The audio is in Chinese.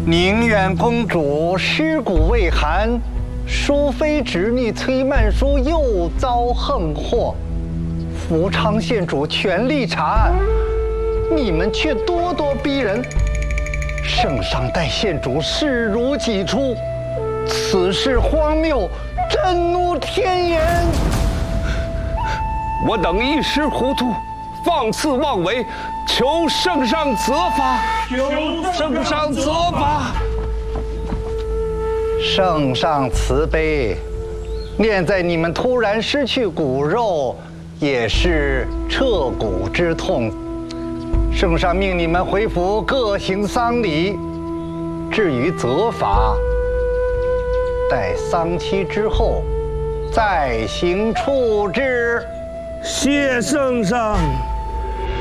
宁远公主尸骨未寒，淑妃侄女崔曼淑又遭横祸，福昌县主全力查案，你们却咄咄逼人。圣上待县主视如己出，此事荒谬，震怒天颜。 我等一时糊涂，放肆妄为，求圣上责罚！圣上责罚！ 圣上慈悲，念在你们突然失去骨肉，也是彻骨之痛。圣上命你们回府各行丧礼，至于责罚，待丧期之后再行处置。 谢圣上。